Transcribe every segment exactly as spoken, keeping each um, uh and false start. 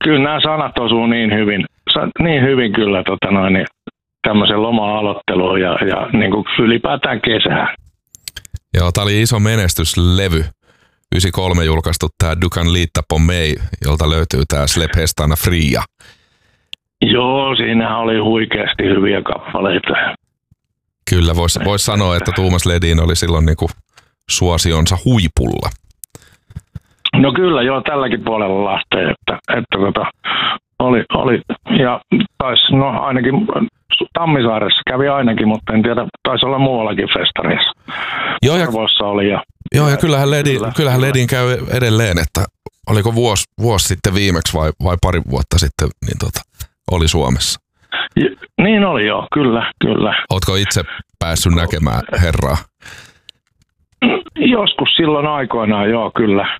kyllä nämä sanat osuu niin hyvin, niin hyvin kyllä tota noin, niin tämmöisen loma-aloitteluun ja, ja niin kuin ylipäätään kesään. Joo, tää oli iso menestyslevy. yhdeksänkymmentäkolme julkaistu tää Du kan lita på mig, jolta löytyy tää Släpp hästarna fria. Joo, siinähän oli huikeasti hyviä kappaleita. Kyllä, voisi vois sanoa, että Thomas Ledin oli silloin niinku suosionsa huipulla. No kyllä, joo, tälläkin puolella lähtee, että, että tota, oli, oli, ja taisi, no ainakin Tammisaaressa kävi ainakin, mutta en tiedä, taisi olla muuallakin festareissa. Joo, ja, oli ja, joo, ja kyllähän, Ledin, kyllä, kyllähän kyllä. Ledin käy edelleen, että oliko vuosi, vuosi sitten viimeksi vai, vai pari vuotta sitten, niin tota, oli Suomessa. Ja, niin oli joo, kyllä, kyllä. Ootko itse päässyt näkemään herraa? Joskus silloin aikoinaan, joo, kyllä.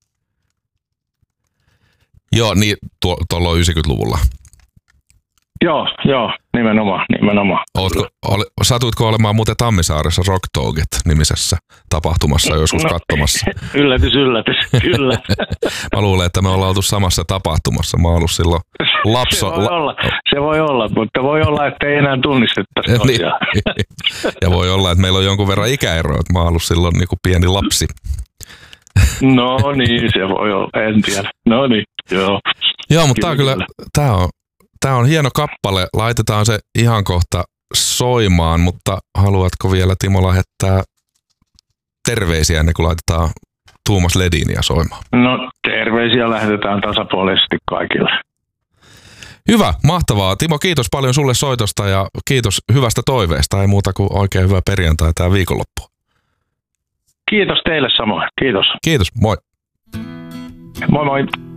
Joo, niin tuo, tuolla yhdeksänkymmentäluvulla. Joo, joo, nimenomaan, nimenomaan. Ootko, oli, satuitko olemaan muuten Tammisaaressa Rock Talkit-nimisessä tapahtumassa joskus no, katsomassa? Yllätys, yllätys, kyllä. Mä luulen, että me ollaan oltu samassa tapahtumassa. Mä oon ollut silloin lapso... Se voi olla, se voi olla, mutta voi olla, että ei enää tunnistettaisi tosiaan. Ja voi olla, että meillä on jonkun verran ikäeroa, että mä oon ollut silloin niin kuin pieni lapsi. No niin, se voi olla, en tiedä. No niin, joo. Joo, mutta tää on kyllä, tää on, tää on hieno kappale. Laitetaan se ihan kohta soimaan, mutta haluatko vielä, Timo, lähettää terveisiä ennen kuin laitetaan Thomas Ledinia soimaan? No terveisiä lähetetään tasapuolisesti kaikille. Hyvä, mahtavaa. Timo, kiitos paljon sulle soitosta ja kiitos hyvästä toiveesta. Ei muuta kuin oikein hyvää perjantai tää viikonloppua. Kiitos teille samoin. Kiitos. Kiitos, moi. Moi moi.